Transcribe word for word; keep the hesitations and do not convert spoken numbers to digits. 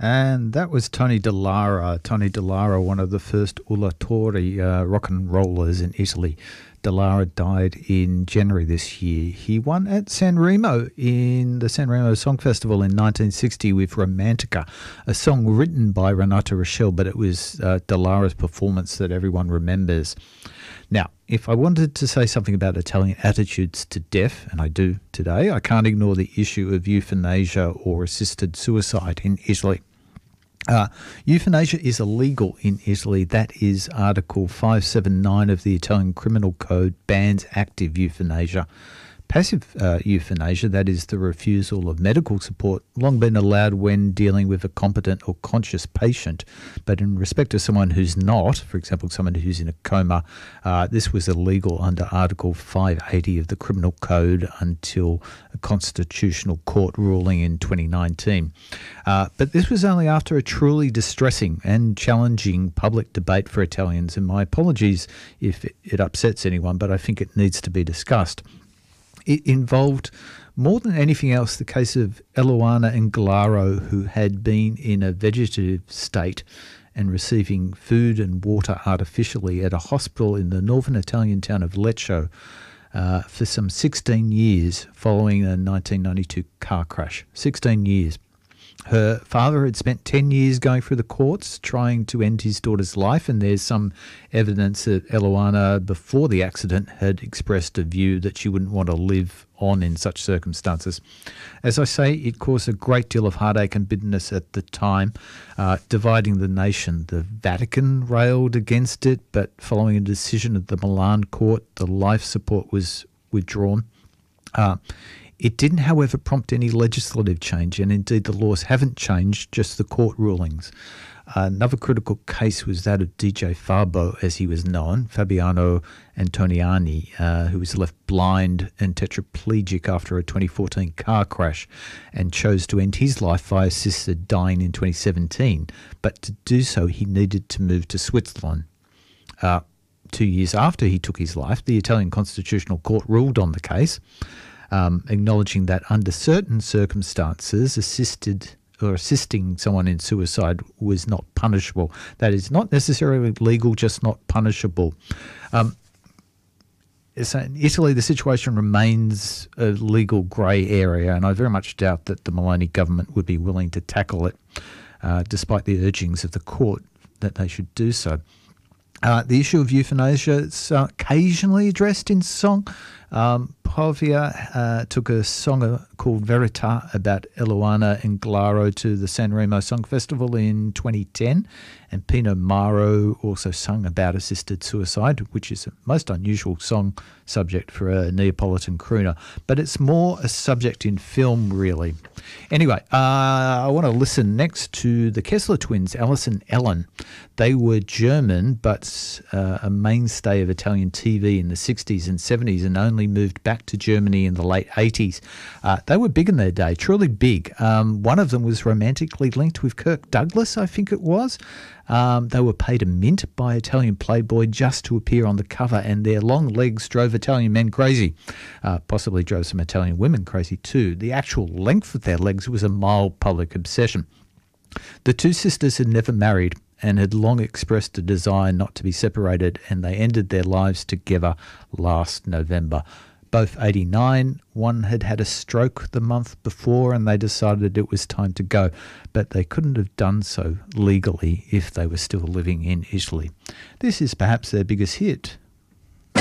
And that was Tony Dallara. Tony Dallara, one of the first Ulatori uh, rock and rollers in Italy. Dallara died in January this year. He won at Sanremo in the Sanremo Song Festival in nineteen sixty with Romantica, a song written by Renato Rochelle, but it was uh, Dallara's performance that everyone remembers. Now, if I wanted to say something about Italian attitudes to death, and I do today, I can't ignore the issue of euthanasia or assisted suicide in Italy. Uh, euthanasia is illegal in Italy. That is Article five seventy-nine of the Italian Criminal Code, bans active euthanasia. Passive uh, euthanasia, that is the refusal of medical support, long been allowed when dealing with a competent or conscious patient. But in respect to someone who's not, for example, someone who's in a coma, uh, this was illegal under Article five eighty of the Criminal Code until a constitutional court ruling in twenty nineteen. Uh, but this was only after a truly distressing and challenging public debate for Italians, and my apologies if it, it upsets anyone, but I think it needs to be discussed. It involved, more than anything else, the case of Eluana Englaro, who had been in a vegetative state and receiving food and water artificially at a hospital in the northern Italian town of Lecco uh, for some sixteen years following a nineteen ninety-two car crash. sixteen years. Her father had spent ten years going through the courts trying to end his daughter's life, and there's some evidence that Eluana, before the accident, had expressed a view that she wouldn't want to live on in such circumstances. As I say, it caused a great deal of heartache and bitterness at the time, uh, dividing the nation. The Vatican railed against it, but following a decision of the Milan court, the life support was withdrawn. Uh, It didn't, however, prompt any legislative change, and indeed the laws haven't changed, just the court rulings. Uh, another critical case was that of D J Fabo, as he was known, Fabiano Antoniani, uh, who was left blind and tetraplegic after a twenty fourteen car crash and chose to end his life via assisted dying in twenty seventeen. But to do so, he needed to move to Switzerland. Uh, two years after he took his life, the Italian Constitutional Court ruled on the case, Um, acknowledging that under certain circumstances, assisted or assisting someone in suicide was not punishable. That is not necessarily legal, just not punishable. Um, so in Italy, the situation remains a legal grey area, and I very much doubt that the Meloni government would be willing to tackle it, uh, despite the urgings of the court that they should do so. Uh, the issue of euthanasia is uh, occasionally addressed in song. Um, Povia uh, took a song uh, called Verità about Eluana Englaro to the Sanremo Song Festival in twenty ten, and Pino Maro also sung about assisted suicide, which is a most unusual song subject for a Neapolitan crooner, but it's more a subject in film, really. Anyway, uh, I want to listen next to the Kessler twins, Alice and Ellen. They were German, but uh, a mainstay of Italian T V in the sixties and seventies, and only moved back to Germany in the late eighties. Uh, they were big in their day, truly big. Um, one of them was romantically linked with Kirk Douglas, I think it was. Um, they were paid a mint by Italian Playboy just to appear on the cover, and their long legs drove Italian men crazy. Uh, possibly drove some Italian women crazy too. The actual length of their legs was a mild public obsession. The two sisters had never married and had long expressed a desire not to be separated, and they ended their lives together last November. Both eighty-nine, one had had a stroke the month before and they decided it was time to go, but they couldn't have done so legally if they were still living in Italy. This is perhaps their biggest hit,